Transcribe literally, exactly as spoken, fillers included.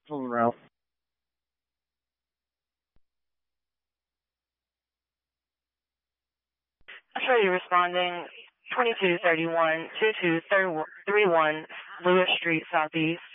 Phone route. Authority responding twenty-two thirty-one, twenty-two thirty-one Lewis Street Southeast.